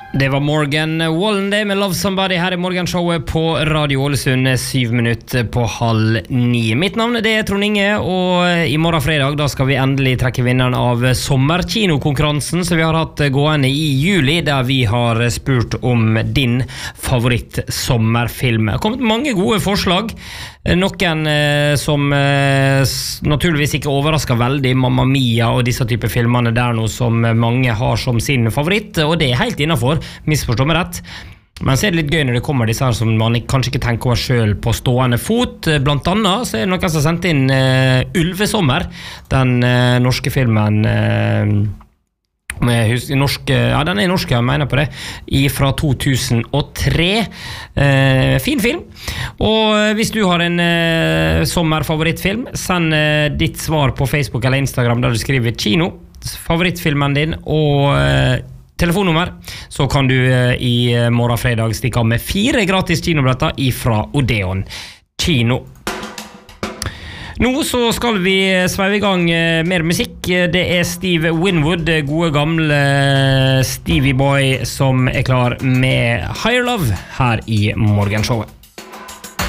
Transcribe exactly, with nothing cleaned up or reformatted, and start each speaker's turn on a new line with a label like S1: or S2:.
S1: Det var Morgan Wallen det med Love Somebody her i morgenshowet på Radio Ålesund syv minutter på halv ni. Mitt navn det er Trond Inge, og i morgen fredag da skal vi endelig trekke vinneren av sommerkinokonkurransen som vi har hatt gående i juli, der vi har spurt om din favoritt-sommerfilm. Det har kommet mange gode forslag, noen eh, som eh, naturligvis ikke overrasker veldig, Mamma Mia og disse typer filmene der nå som mange har som sin favoritt, og det er helt innenfor, misforstå meg rett. Men så er det litt gøy når det kommer disse her som man kanskje ikke tenker over selv på stående fot. Blant annet så er det noen som har sendt inn uh, Ulvesommer, den uh, norske filmen uh, med hus, norsk, ja, den er norsk, jeg mener på det, fra to tusen og tre. Uh, fin film. Og hvis du har en uh, sommerfavorittfilm, send uh, ditt svar på Facebook eller Instagram der du skriver kino, favorittfilmen din og uh, telefonnummer, så kan du uh, i morgen fredag stikke av med fire gratis kinobilletter ifra Odeon Kino. Nå så skal vi sveive i gang uh, mer musikk. Det er Steve Winwood, gode gamle Stevie Boy, som er klar med Higher Love her i morgenshowet.